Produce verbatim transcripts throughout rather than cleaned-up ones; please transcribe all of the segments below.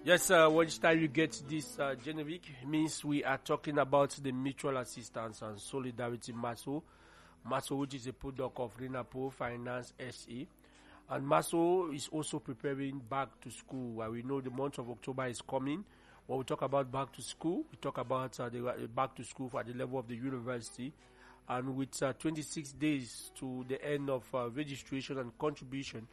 Yes, uh, each time you get this uh, generic, means we are talking about the mutual assistance and solidarity MASO. MASO, which is a product of Renapo Finance S E. And MASO is also preparing back to school, where we know the month of October is coming. When we talk about back to school, we talk about uh, the uh, back to school at the level of the university. And with uh, twenty-six days to the end of uh, registration and contribution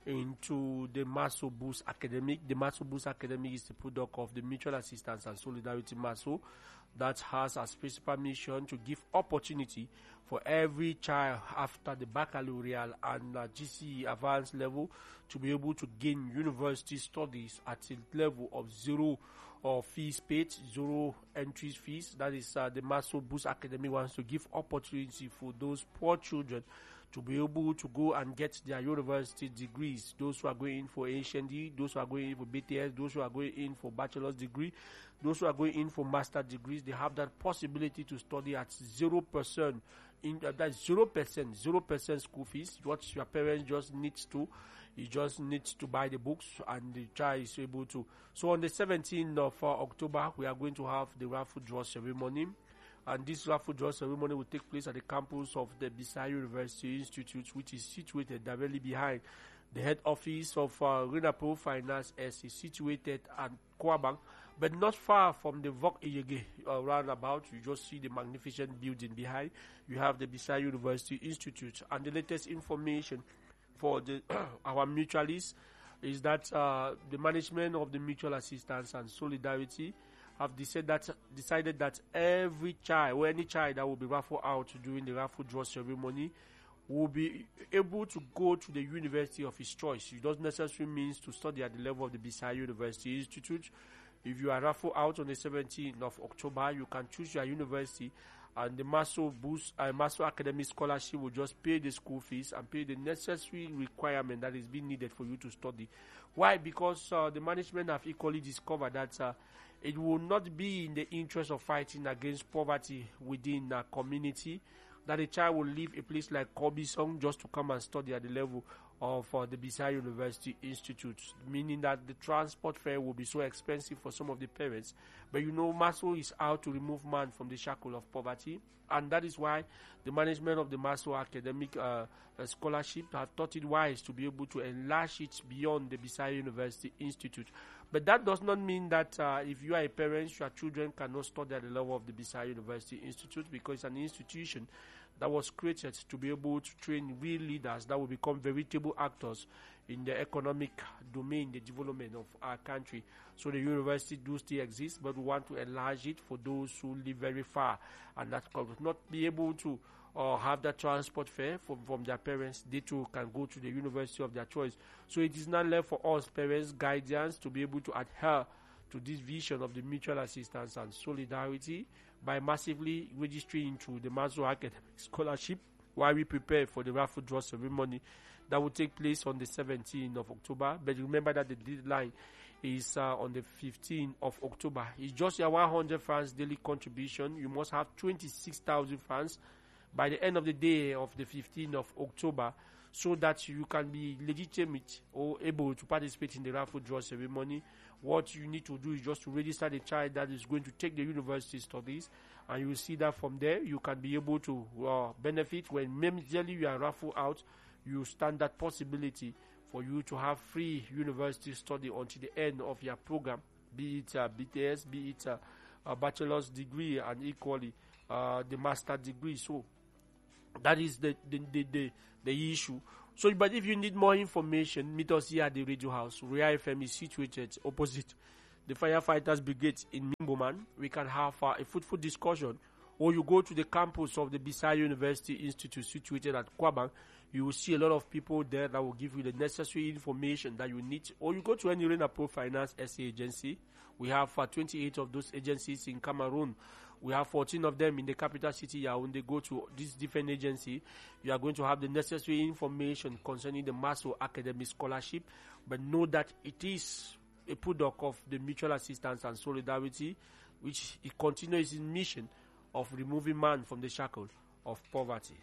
into the MASO Boost Academic. The MASO Boost Academic is the product of the Mutual Assistance and Solidarity MASO that has as principal mission to give opportunity for every child after the baccalaureate and uh, G C E advanced level to be able to gain university studies at a level of zero or fees paid, zero entry fees. That is uh, the MASO Boost Academy wants to give opportunity for those poor children to be able to go and get their university degrees. Those who are going in for H N D, those who are going in for B T S, those who are going in for bachelor's degree, those who are going in for master degrees, they have that possibility to study at zero percent. In uh, that's zero percent, zero percent school fees. What your parents just needs to, you just need to buy the books, and the child is able to. So on the seventeenth of uh, October, we are going to have the raffle draw ceremony. And this raffle draw ceremony will take place at the campus of the Bisaya University Institute, which is situated directly behind the head office of uh, Renapo Finance S is situated at Kwabang, but not far from the Vok Iyege uh, roundabout. You just see the magnificent building behind. You have the Bisaya University Institute, and the latest information for the our mutualists is that uh, the management of the Mutual Assistance and Solidarity have decided that, decided that every child or any child that will be raffled out during the raffle draw ceremony will be able to go to the university of his choice. It doesn't necessarily mean to study at the level of the Bisaya University Institute. If you are raffled out on the seventeenth of October, you can choose your university, and the MASO Boost, uh, MASO Academic Scholarship will just pay the school fees and pay the necessary requirement that is being needed for you to study. Why? Because uh, the management have equally discovered that uh, it will not be in the interest of fighting against poverty within the community that a child will leave a place like Kobisong just to come and study at the level of uh, the Bisaya University Institute, meaning that the transport fare will be so expensive for some of the parents. But you know, MASO is out to remove man from the shackle of poverty, and that is why the management of the MASO Academic uh, uh, Scholarship have thought it wise to be able to enlarge it beyond the Bisaya University Institute. But that does not mean that uh, if you are a parent, your children cannot study at the level of the Bisaya University Institute, because it's an institution that was created to be able to train real leaders that will become veritable actors in the economic domain, the development of our country. So the university do still exist, but we want to enlarge it for those who live very far and that could not be able to or have that transport fare from, from their parents. They too can go to the university of their choice. So it is not left for us parents, guardians, to be able to adhere to this vision of the mutual assistance and solidarity by massively registering into the MASO Academic Scholarship while we prepare for the raffle draw ceremony that will take place on the seventeenth of October. But remember that the deadline is uh, on the fifteenth of October. It's just your one hundred francs daily contribution. You must have twenty-six thousand francs by the end of the day of the fifteenth of October, so that you can be legitimate or able to participate in the raffle draw ceremony. What you need to do is just to register the child that is going to take the university studies, and you will see that from there you can be able to uh, benefit. When immediately you are raffled out, you stand that possibility for you to have free university study until the end of your program, be it uh, B T S, be it uh, a bachelor's degree, and equally uh, the master degree. So that is the the, the, the the issue. So, but if you need more information, meet us here at the Radio House. Ria F M is situated opposite the Firefighters Brigade in Mimboman. We can have uh, a fruitful discussion. Or you go to the campus of the Bisaya University Institute situated at Kwabang. You will see a lot of people there that will give you the necessary information that you need. Or you go to any Renapo Finance S A agency. We have uh, twenty-eight of those agencies in Cameroon. We have fourteen of them in the capital city, Yaoundé. Go to this different agency. You are going to have the necessary information concerning the MASO Academic Scholarship. But know that it is a product of the Mutual Assistance and Solidarity, which it continues its mission of removing man from the shackle of poverty.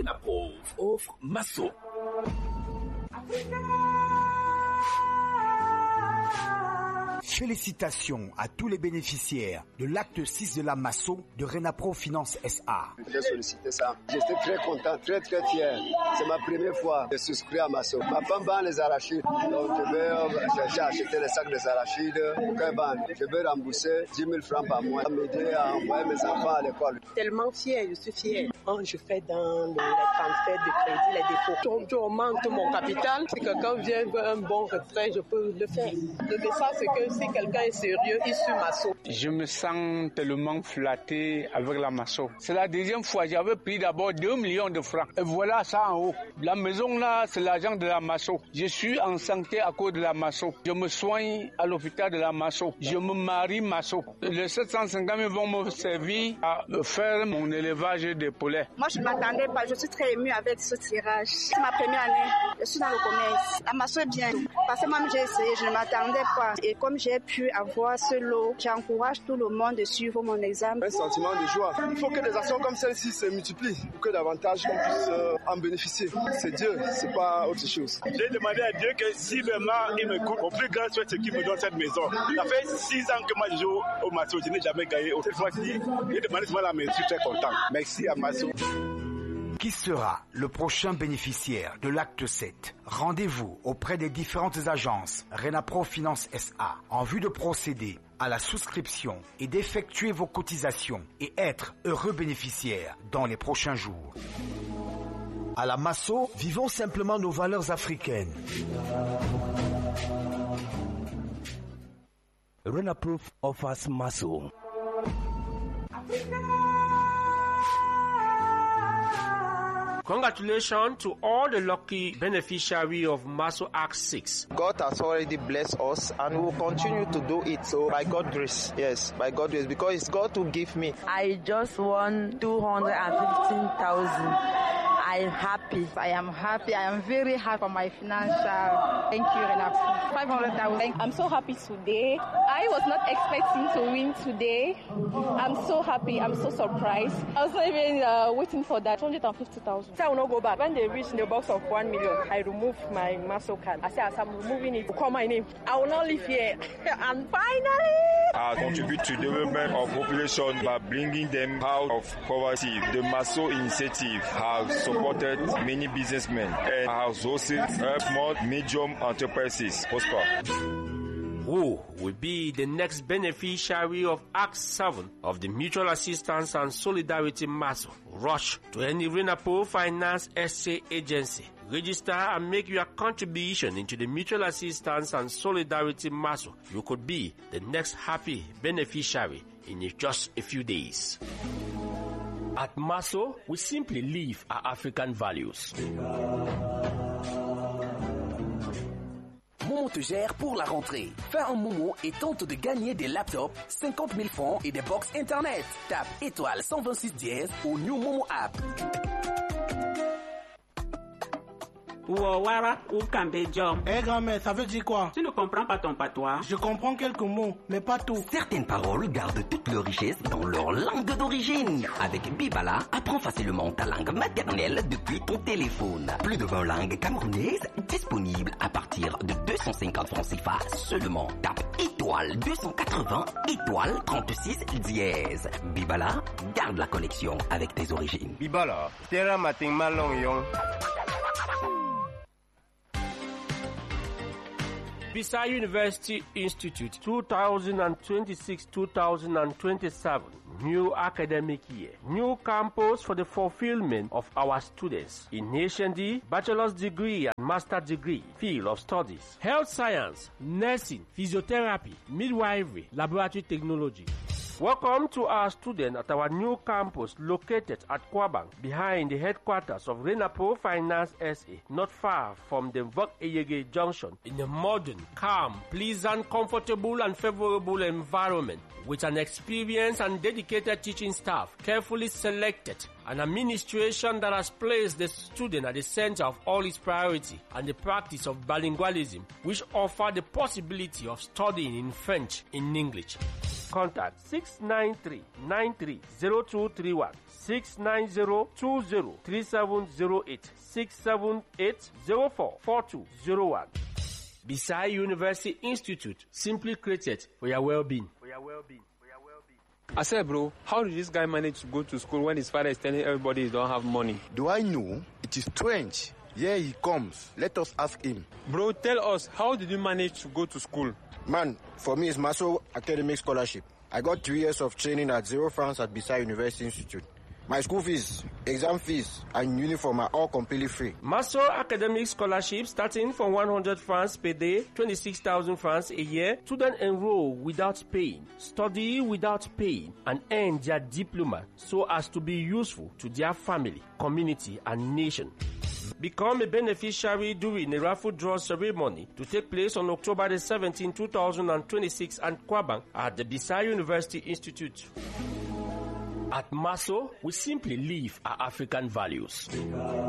Renaprove offre Masso. Félicitations à tous les bénéficiaires de l'acte six de la Masso de Renapro Finance S A. J'ai sollicité ça. J'étais très content, très très fier. C'est ma première fois de souscrire à Masso. Ma femme vend les arachides. Donc je vais, j'ai acheté les sacs des arachides. Je vais rembourser dix mille francs par mois. Ça m'aider à envoyer mes enfants à l'école. Tellement fier, je suis fier. Quand je fais dans le, les transferts de crédit, les dépôts, je augmente mon capital. Si quelqu'un vient veut un bon retrait, je peux le faire. Le message, c'est que si quelqu'un est sérieux, il suit Masso. Je me sens tellement flatté avec la Masso. C'est la deuxième fois. J'avais pris d'abord deux millions de francs. Et voilà ça en haut. La maison là, c'est l'argent de la Masso. Je suis en santé à cause de la Masso. Je me soigne à l'hôpital de la Masso. Je me marie Masso. Les sept cent cinquante mille vont me servir à faire mon élevage de poulets. Moi, je ne m'attendais pas. Je suis très émue avec ce tirage. C'est ma première année. Je suis dans le commerce. La Masso est bien. Parce que moi, j'ai essayé. Je ne m'attendais pas. Et comme j'ai pu avoir ce lot, j'encourage tout le monde de suivre mon examen. Un sentiment de joie. Il faut que des actions comme celle-ci se multiplient pour que davantage on puisse euh, en bénéficier. C'est Dieu, c'est pas autre chose. J'ai demandé à Dieu que si vraiment il me coupe, au plus grand souhait, c'est qu'il me donne cette maison. Ça fait six ans que moi je joue au Masso, je n'ai jamais gagné. Cette fois-ci, j'ai demandé souvent la maison, je suis très content. Merci à Masso. Qui sera le prochain bénéficiaire de l'acte sept? Rendez-vous auprès des différentes agences Renapro Finance S A en vue de procéder à la souscription et d'effectuer vos cotisations et être heureux bénéficiaire dans les prochains jours. À la Masso, vivons simplement nos valeurs africaines. Renaprove offers Masso. Congratulations to all the lucky beneficiaries of Masso Act six. God has already blessed us and we will continue to do it. So by God's grace, yes, by God's grace, because it's God who give me. I just won two hundred fifteen thousand. I'm happy. I am happy. I am very happy for my financial. Thank you, Renapro. five hundred thousand. I'm so happy today. I was not expecting to win today. I'm so happy. I'm so surprised. I was not even uh, waiting for that. two hundred fifty thousand. I will not go back. When they reach the box of one million, I remove my Masso card. I say, as I'm removing it, call my name. I will not live here. And finally, I contribute to the development of population by bringing them out of poverty. The Masso initiative has supported many businessmen and has also helped small, medium enterprises prosper. Who will be the next beneficiary of Act seven of the Mutual Assistance and Solidarity Masso? Rush to any Renapro Finance S A agency. Register and make your contribution into the Mutual Assistance and Solidarity Masso. You could be the next happy beneficiary in just a few days. At Masso, we simply live our African values. Momo te gère pour la rentrée. Fais un Momo et tente de gagner des laptops, cinquante mille francs et des box internet. Tape étoile cent vingt-six dièse au New Momo app. Ouawara ou Kambedjom. Eh grand-mère, ça veut dire quoi? Tu ne comprends pas ton patois? Je comprends quelques mots, mais pas tout. Certaines paroles gardent toute leur richesse dans leur langue d'origine. Avec Bibala, apprends facilement ta langue maternelle depuis ton téléphone. Plus de vingt langues camerounaises disponibles à partir de deux cent cinquante francs C F A seulement. Tape étoile deux cent quatre-vingts, étoile trente-six dièse. Bibala, garde la connexion avec tes origines. Bibala, terra mating malong yong. Bisa University Institute twenty twenty-six to twenty twenty-seven new academic year. New campus for the fulfillment of our students in H N D, bachelor's degree and master's degree field of studies, health science, nursing, physiotherapy, midwifery, laboratory technology. Welcome to our students at our new campus located at Kwabang, behind the headquarters of Renapro Finance S A, not far from the Vok Eyege Junction, in a modern, calm, pleasant, comfortable and favorable environment with an experienced and dedicated teaching staff, carefully selected, an administration that has placed the student at the center of all its priority, and the practice of bilingualism, which offer the possibility of studying in French, in English. Contact six nine three, nine three zero two three one, six nine zero, two zero, three seven zero eight, six seven eight zero four, four two zero one. Bisai University Institute, simply created for your well-being. For your well-being. I said, bro, how did this guy manage to go to school when his father is telling everybody he don't have money? Do I know? It is strange. Here he comes. Let us ask him. Bro, tell us, how did you manage to go to school? Man, for me, it's Maso Academic Scholarship. I got three years of training at zero francs at Bisai University Institute. My school fees, exam fees, and uniform are all completely free. Maso Academic Scholarship starting from one hundred francs per day, twenty-six thousand francs a year. Students enroll without paying, study without paying, and earn their diploma so as to be useful to their family, community, and nation. Become a beneficiary during a raffle draw ceremony to take place on October the seventeenth, two thousand twenty-six at Kwabang at the Bisai University Institute. At Maso, we simply live our African values.